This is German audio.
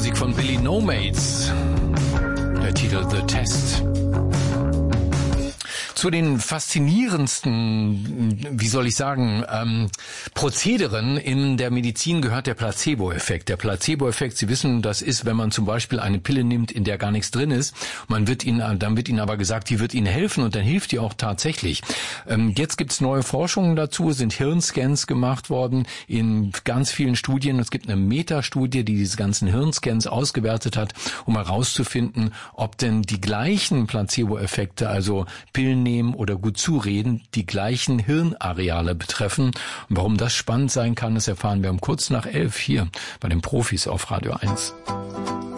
Musik von Billy Nomates. Der Titel The Test. Zu den faszinierendsten, wie soll ich sagen, Prozederen in der Medizin gehört der Placebo-Effekt. Der Placebo-Effekt, Sie wissen, das ist, wenn man zum Beispiel eine Pille nimmt, in der gar nichts drin ist. Dann wird Ihnen aber gesagt, die wird Ihnen helfen und dann hilft die auch tatsächlich. Jetzt gibt's neue Forschungen dazu, sind Hirnscans gemacht worden in ganz vielen Studien. Es gibt eine Metastudie, die diese ganzen Hirnscans ausgewertet hat, um herauszufinden, ob denn die gleichen Placebo-Effekte, also Pillen nehmen oder gut zureden, die gleichen Hirnareale betreffen. Und warum das spannend sein kann, das erfahren wir um kurz nach 11 hier bei den Profis auf Radio 1.